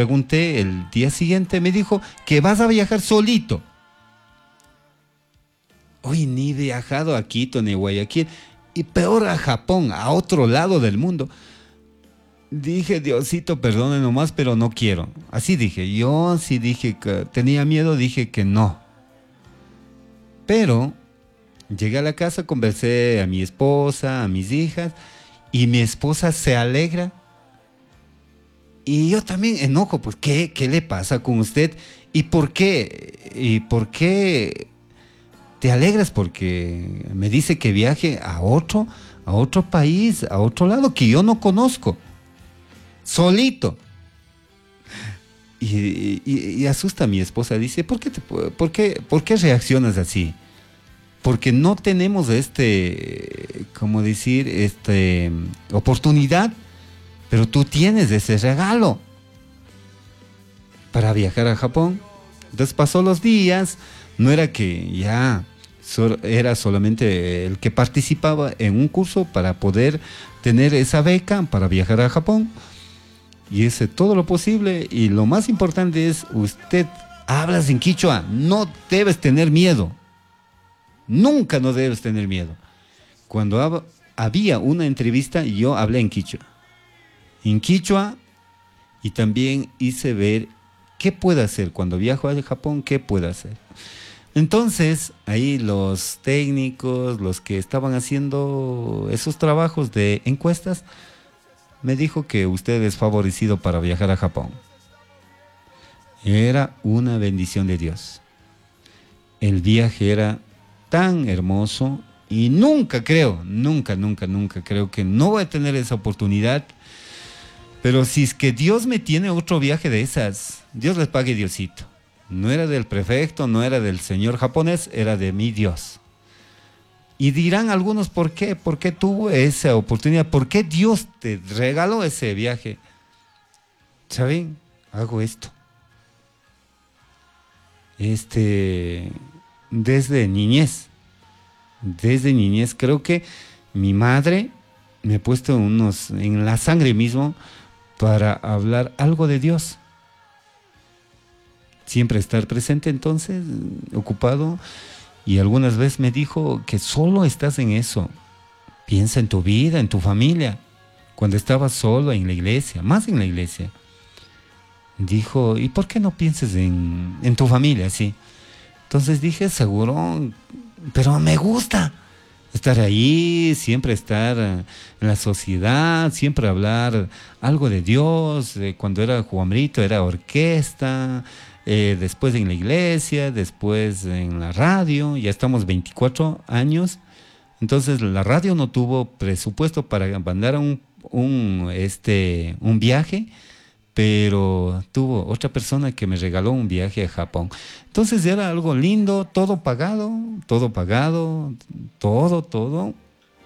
pregunté el día siguiente, me dijo que vas a viajar solito. Hoy ni he viajado a Quito ni a Guayaquil, y peor a Japón, a otro lado del mundo. Dije, Diosito, perdone nomás, pero no quiero. Así dije, yo sí dije que tenía miedo, dije que no. Pero llegué a la casa, conversé a mi esposa, a mis hijas, y mi esposa se alegra. Y yo también enojo, pues, ¿qué le pasa con usted? ¿Y por qué? ¿Y por qué te alegras? Porque me dice que viaje a otro país, a otro lado que yo no conozco, solito. Y asusta a mi esposa, dice, ¿por qué reaccionas así? Porque no tenemos ¿cómo decir? Oportunidad, pero tú tienes ese regalo para viajar a Japón. Entonces pasó los días, no era que ya era solamente el que participaba en un curso para poder tener esa beca para viajar a Japón. Y hice todo lo posible, y lo más importante es, usted hablas en quichua, no debes tener miedo. Nunca no debes tener miedo. Cuando había una entrevista, yo hablé en quichua. En quichua, y también hice ver qué puedo hacer cuando viajo a Japón, qué puedo hacer. Entonces, ahí los técnicos, los que estaban haciendo esos trabajos de encuestas, me dijo que usted es favorecido para viajar a Japón. Era una bendición de Dios. El viaje era tan hermoso y nunca creo que no voy a tener esa oportunidad. Pero si es que Dios me tiene otro viaje de esas, Dios les pague, Diosito. No era del prefecto, no era del señor japonés, era de mi Dios. Y dirán algunos, ¿por qué? ¿Por qué tuvo esa oportunidad? ¿Por qué Dios te regaló ese viaje? ¿Saben? Hago esto. Desde niñez. Desde niñez creo que mi madre me ha puesto en la sangre mismo para hablar algo de Dios. Siempre estar presente, entonces, ocupado. Y algunas veces me dijo que solo estás en eso. Piensa en tu vida, en tu familia. Cuando estaba solo en la iglesia, más en la iglesia, dijo, ¿y por qué no pienses en tu familia? Sí. Entonces dije, seguro, pero me gusta estar ahí, siempre estar en la sociedad, siempre hablar algo de Dios. Cuando era Juan Brito era orquesta, después en la iglesia, después en la radio, ya estamos 24 años. Entonces la radio no tuvo presupuesto para mandar un viaje, pero tuvo otra persona que me regaló un viaje a Japón. Entonces era algo lindo, todo pagado, todo.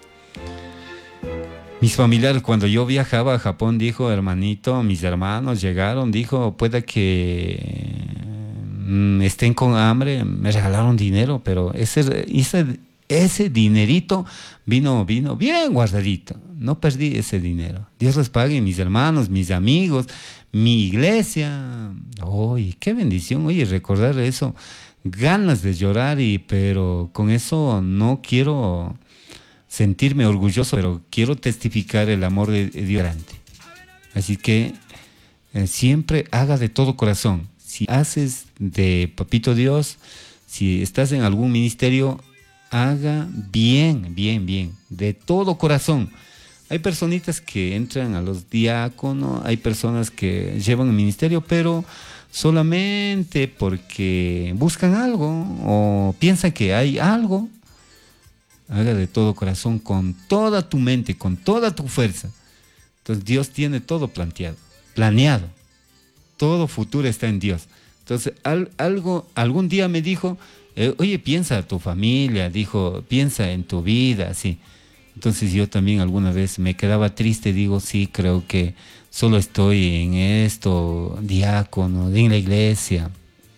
Mis familiares, cuando yo viajaba a Japón, dijo, hermanito, mis hermanos llegaron, dijo, puede que estén con hambre, me regalaron dinero, pero ese dinerito vino bien guardadito. No perdí ese dinero. Dios les pague, mis hermanos, mis amigos, mi iglesia. ¡Oye, qué bendición! Oye, recordar eso. Ganas de llorar, pero con eso no quiero sentirme orgulloso, pero quiero testificar el amor de Dios grande. Así que siempre haga de todo corazón. Si haces de Papito Dios, si estás en algún ministerio, haga bien, de todo corazón. Hay personitas que entran a los diáconos, hay personas que llevan el ministerio, pero solamente porque buscan algo o piensan que hay algo. Haga de todo corazón, con toda tu mente, con toda tu fuerza. Entonces Dios tiene todo planeado. Todo futuro está en Dios. Entonces algún día me dijo, oye, piensa en tu familia, dijo, piensa en tu vida, así. Entonces yo también alguna vez me quedaba triste, digo, sí, creo que solo estoy en esto, diácono, en la iglesia.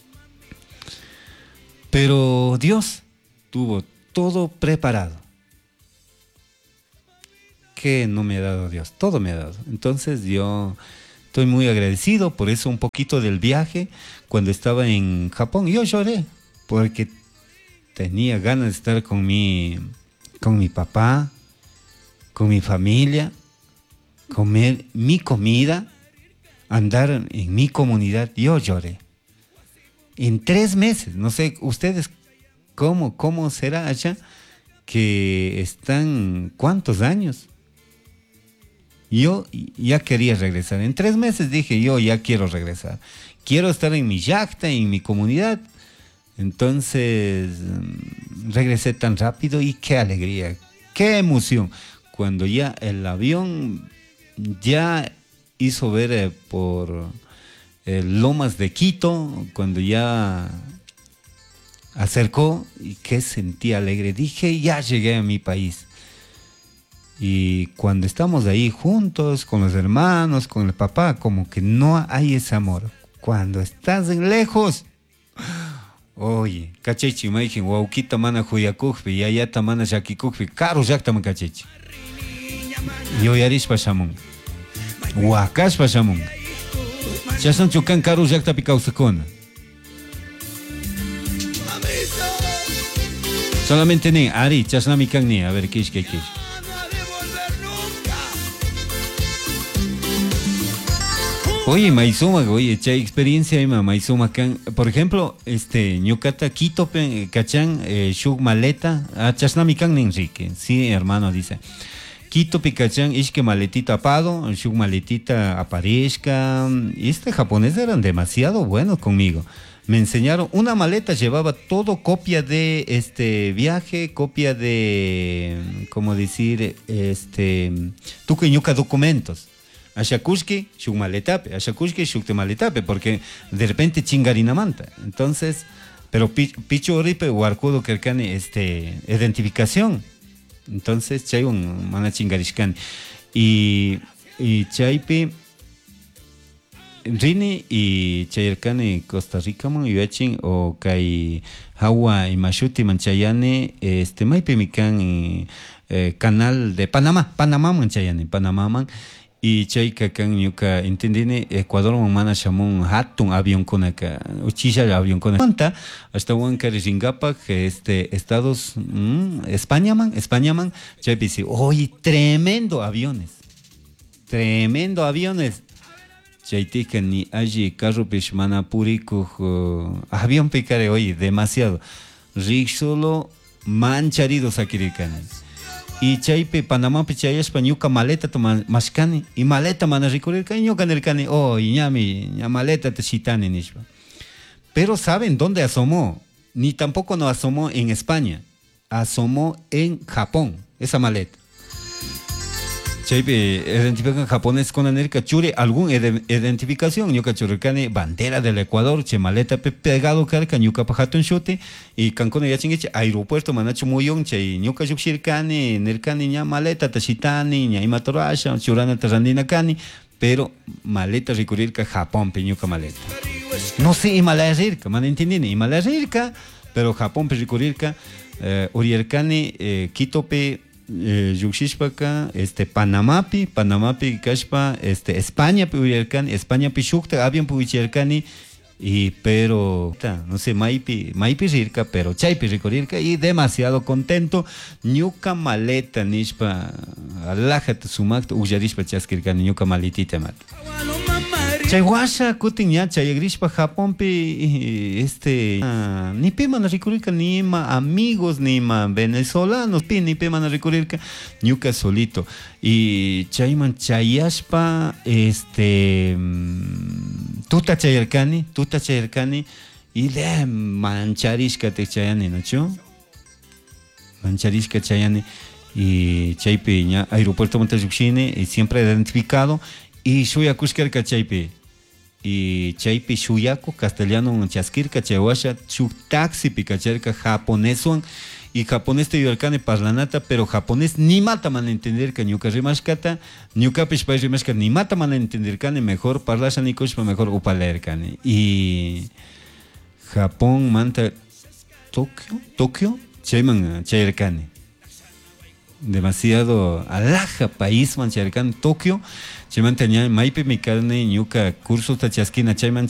Pero Dios tuvo todo preparado. ¿Qué no me ha dado Dios? Todo me ha dado. Entonces yo Estoy muy agradecido por eso, un poquito del viaje cuando estaba en Japón. Yo lloré porque tenía ganas de estar con mi papá, con mi familia, comer mi comida, andar en mi comunidad. Yo lloré. En 3 meses, no sé, ustedes cómo será allá, que están, ¿cuántos años? Yo ya quería regresar. En 3 meses dije, yo ya quiero regresar. Quiero estar en mi yacta, en mi comunidad. Entonces, regresé tan rápido y qué alegría, qué emoción. Cuando ya el avión ya hizo ver por Lomas de Quito, cuando ya acercó y que sentí alegre. Dije, ya llegué a mi país. Y cuando estamos ahí juntos, con los hermanos, con el papá, como que no hay ese amor. Cuando estás lejos, oye, cachechi, me dije, wauquita mana huyakujpi, yayata mana shakikujpi, caro llakta cachechi. Yo yarish pashamun. Huacash pashamun. Chashan chukan caro llakta picausacona. Solamente ni, Ari, chasnamikan ni, a ver, kish. Oye, Maizuma, oye, esta experiencia, Maizuma, por ejemplo, Ñucata, Quito, Cachán, Shug Maleta, Chasnamikan Enrique, sí, hermano, dice. Quito, Picachán, que maletita apado, Shug maletita aparezca. Y japoneses eran demasiado buenos conmigo. Me enseñaron, una maleta llevaba todo, copia de viaje, copia de, ¿cómo decir? Tuqueñuca documentos. Ashakushki, shuk maletape, ashakushki, shuk te maletape, porque de repente chingarinamanta. Entonces, pero picho oripe, huarcudo kerkane, identificación. Entonces, chay un mana chingarishkan. Y chaype, Rini y Chayarcane Costa Rica man yuachin o kai Hawa y Mashuti manchayane maipe mikan canal de Panamá manchayane Panamá man y chayka kan yuka entendine Ecuador man mana shamun hatun avión konaka uchilla avión konaka cuenta hasta huanca ringapa que Estados España man chaype dice oye tremendo aviones Chaitika ni allí carro pishmana puriku avión picare oye demasiado solo mancharido sakirikani y chaipe Panamá pichayas pañuca maleta toma mascani y maleta mana ricurircani ñuca nercani oye ñami maleta te chitani nishpa pero saben dónde asomó ni tampoco no asomó en España asomó en Japón esa maleta. Chaype identifican japonés con América chure algún identificación ñuka churcane bandera del Ecuador che maleta pegado carca ñuka pajatun shute y cancone ya chingeche aeropuerto manacho muyong che ñuka yukshircane nercane ña maleta tashitani ña imatorasha churana tarandina cani pero maleta recurrirca Japón pe ñuka maleta no sé Himalaya rirca man entendine Himalaya rirca pero Japón pe recurrirca uriercane Quito pe Yuxishpaka, Panamapi Kashpa, España España Pichukta, avión Puichelcani, y pero no sé, Maipi Rirka, pero Chaipi Ricorirka, y demasiado contento, Ñuka maleta Nishpa, Alájate Sumakta, Uyarishpa Chaskirkani, Ñuka malitita mat. Chayhuasha kutinya chayagrishpa Japón pe ni pe mana recurrirka ni ma amigos ni ma venezolanos pe ni pe mana recurrirka ñuka solito y chayman chayashpa tuta chayarkani y de mancharishka te chayani nacho mancharishka chayani y chaype ña aeropuerto Montayuxine y siempre identificado y shuyakushkarka chaype y chaypi shuyaku castellano chaskirka chaywasha shuk taxi pikacharka japonesuan y japonés te yuarkane parlanata pero japonés ni mata man entender ka ñuka rimashkata ñuka pishpay rimashka ni mata man entender kane mejor parlasha ni kushpa mejor upaleer kane y Japón manta Tokio chayman chayarkane demasiado alaja país man chayarkane Tokio chayman tenía maipi mi carne ñuka curso ta chaskina chayman